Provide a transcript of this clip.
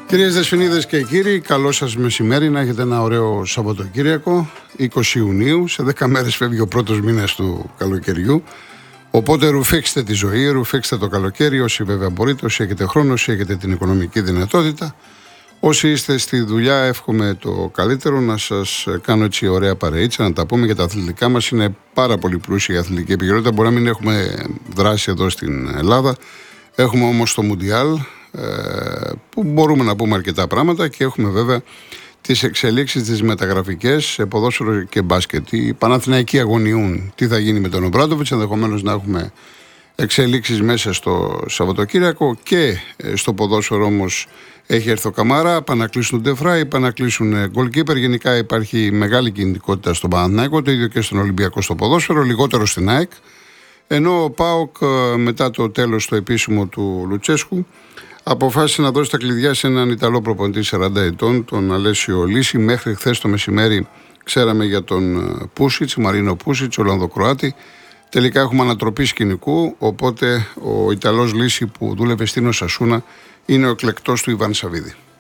Κυρίες Δεσποινίδες και κύριοι, καλό σας μεσημέρι, να έχετε ένα ωραίο Σαββατοκύριακο, 20 Ιουνίου, σε 10 μέρες φεύγει ο πρώτος μήνας του καλοκαιριού, οπότε ρουφήξτε τη ζωή, ρουφήξτε το καλοκαίρι, όσοι βέβαια μπορείτε, όσοι έχετε χρόνο, όσοι έχετε την οικονομική δυνατότητα. Όσοι είστε στη δουλειά, εύχομαι το καλύτερο, να σας κάνω έτσι ωραία παρεΐτσα, να τα πούμε για τα αθλητικά μας. Είναι πάρα πολύ πλούσια η αθλητική επικαιρότητα. Μπορεί να μην έχουμε δράση εδώ στην Ελλάδα. Έχουμε όμως το Μουντιάλ, που μπορούμε να πούμε αρκετά πράγματα, και έχουμε βέβαια τις εξελίξεις, τις μεταγραφικές σε ποδόσφαιρο και μπάσκετ. Οι Παναθηναϊκοί αγωνιούν τι θα γίνει με τον Ομπράντοβιτς, ενδεχομένως να έχουμε εξελίξεις μέσα στο Σαββατοκύριακο, και στο ποδόσφαιρο όμως έχει έρθει ο Καμάρα, πάνε να κλείσουν Ντεφράι, πάνε να κλείσουν goalkeeper. Γενικά υπάρχει μεγάλη κινητικότητα στον Παναθηναϊκό, το ίδιο και στον Ολυμπιακό στο ποδόσφαιρο, λιγότερο στην ΑΕΚ. Ενώ ο ΠΑΟΚ, μετά το τέλος το επίσημο του Λουτσέσκου, αποφάσισε να δώσει τα κλειδιά σε έναν Ιταλό προπονητή 40 ετών, τον Αλέσιο Λύση. Μέχρι χθες το μεσημέρι ξέραμε για τον Πούσιτς, Μαρίνο Πούσιτς, Ολλανδοκροάτη. Τελικά έχουμε ανατροπή σκηνικού, οπότε ο Ιταλός Λύση που δούλευε στην Οσασούνα είναι ο εκλεκτός του Ιβάν Σαββίδη.